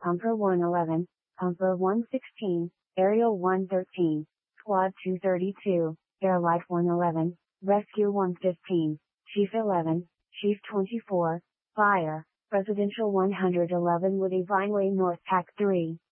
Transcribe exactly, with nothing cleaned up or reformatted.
Pumper one eleven, Pumper one sixteen, Aerial one thirteen, Squad two thirty-two, Airlight one eleven, Rescue one fifteen, Chief eleven, Chief twenty-four, Fire, Presidential one eleven Woody Vineway North Pack three.